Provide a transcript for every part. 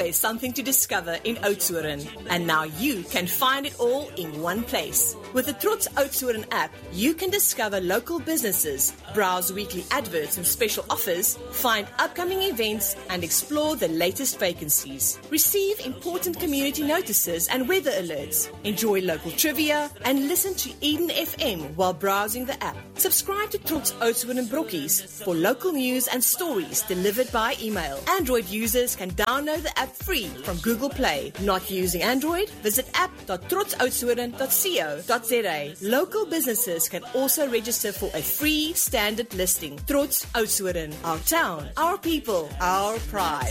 always something to discover in Oudtshoorn, and now you can find it all in one place. With the Trots Oudtshoorn app, you can discover local businesses, browse weekly adverts and special offers, find upcoming events, and explore the latest vacancies. Receive important community notices and weather alerts. Enjoy local trivia and listen to Eden FM while browsing the app. Subscribe to Trots Oudtshoorn and Brokkies for local news and stories delivered by email. Android users can download the app free from Google Play. Not using Android? Visit app.trotsoudtshoorn.co.za. Local businesses can also register for a free standard listing. Trots Oudtshoorn, our town, our people, our pride.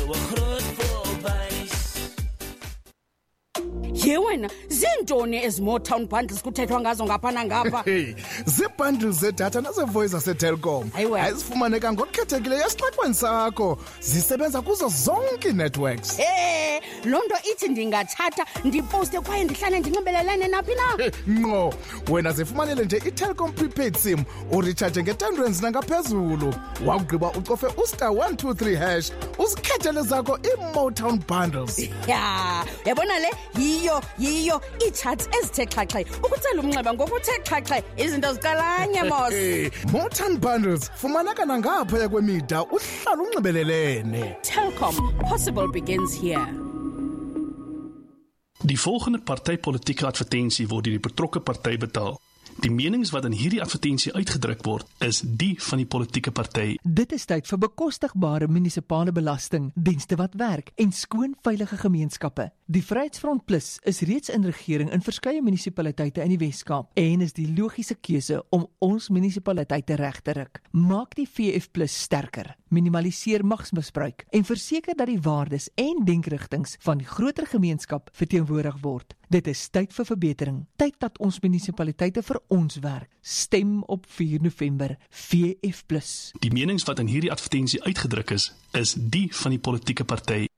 Ye wena, zintoni ezi-Motown bundles kuthethwa ngazo ngapha nangapha? Hey, zii-bundles zedatha naze-voice zaseTelkom. Ayizifumaneka ngokukhethekileyo esixaxweni sakho. Zisebenza kuzo zonke ii-networks. Loo nto ithi ndingathatha, ndiposte kwaye ndihlale ndinxibelelene naphi na? Ngqo, wena zifumanele nje iTelkom prepaid sim, urecharge nge-R10 nangaphezulu. Wakugqiba ucofe *123#, uzikhethele zakho ii-Motown bundles. Yabona le, yiyo ii-charts ezithe xhaxhe. Ukutsela umnxeba ngokuthe xhaxhe, izinto zikalanye mos. Motown bundles, fumaneka nangaphaya kwemida, uhlala unxibelelene. Telkom, possible begins here. Die volgende partypolitieke advertensie word deur die betrokke party betaal. Die menings wat in hierdie advertensie uitgedruk word, is die van die politieke party. Dit is tyd vir bekostigbare munisipale belasting, dienste wat werk en skoon veilige gemeenskappe. Die Vryheidsfront Plus is reeds in regering in verskeie munisipaliteite in die Weskaap en is die logiese keuse om ons munisipaliteite reg te ruk. Maak die VF Plus sterker, minimaliseer magsmisbruik en verseker dat die waardes en denkrigtings van die groter gemeenskap verteenwoordig word. Dit is tyd vir verbetering, tyd dat ons munisipaliteite vir ons werk. Stem op 4 November, VF Plus. Die menings wat in hierdie advertensie uitgedruk is die van die politieke party.